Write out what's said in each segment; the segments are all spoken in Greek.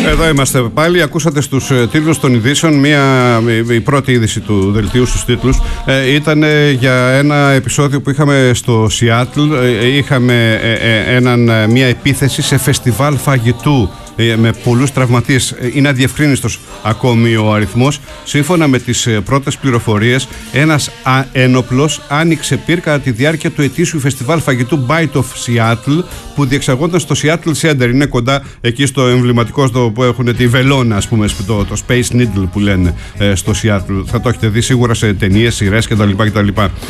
Εδώ είμαστε πάλι. Ακούσατε στους τίτλους των ειδήσεων. Η πρώτη είδηση του δελτίου στους τίτλους ήταν για ένα επεισόδιο που είχαμε στο Σιάτλ. Είχαμε μια επίθεση σε φεστιβάλ φαγητού με πολλούς τραυματίες. Είναι αδιευκρίνιστος ακόμη ο αριθμός. Σύμφωνα με τις πρώτες πληροφορίες, ένας ένοπλος άνοιξε πυρ κατά τη διάρκεια του ετήσιου φεστιβάλ φαγητού Bite of Seattle που διεξαγόταν στο Seattle Center. Είναι κοντά εκεί στο εμβληματικό που έχουν τη βελόνα, ας πούμε, το Space Needle που λένε στο Seattle. Θα το έχετε δει σίγουρα σε ταινίες, σειρές κτλ.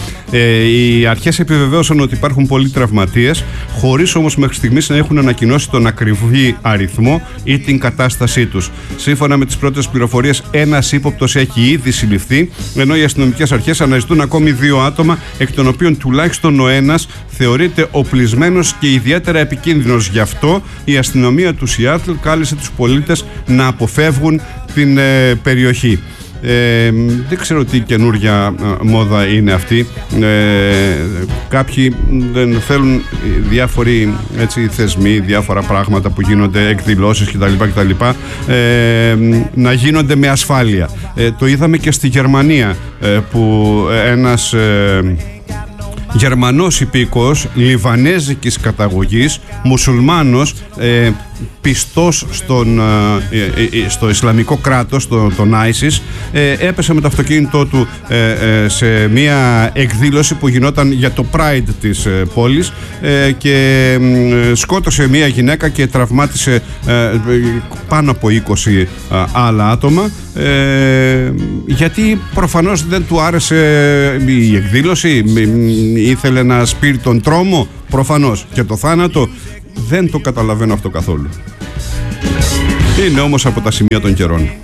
Οι αρχές επιβεβαίωσαν ότι υπάρχουν πολλοί τραυματίες, χωρίς όμως μέχρι στιγμής να έχουν ανακοινώσει τον ακριβή αριθμό ή την κατάστασή τους. Σύμφωνα με τις πρώτες πληροφορίες, ένας ύποπτος έχει ήδη συλληφθεί, ενώ οι αστυνομικές αρχές αναζητούν ακόμη 2 άτομα, εκ των οποίων τουλάχιστον ο ένας θεωρείται οπλισμένος και ιδιαίτερα επικίνδυνος. Γι' αυτό η αστυνομία του Σιάτλ κάλεσε τους πολίτες να αποφεύγουν την περιοχή. Δεν ξέρω τι καινούρια μόδα είναι αυτή. Κάποιοι δεν θέλουν διάφοροι θεσμοί, διάφορα πράγματα που γίνονται, εκδηλώσεις κτλ. Να γίνονται με ασφάλεια. Το είδαμε και στη Γερμανία που ένας Γερμανός υπήκοος λιβανέζικης καταγωγής, μουσουλμάνος, πιστός στο Ισλαμικό κράτος, τον ISIS, έπεσε με το αυτοκίνητό του σε μια εκδήλωση που γινόταν για το Pride της πόλης και σκότωσε μια γυναίκα και τραυμάτισε πάνω από 20 άλλα άτομα, γιατί προφανώς δεν του άρεσε η εκδήλωση, ήθελε να σπείρει τον τρόμο προφανώς και το θάνατο. Δεν το καταλαβαίνω αυτό καθόλου. Είναι όμως από τα σημεία των καιρών.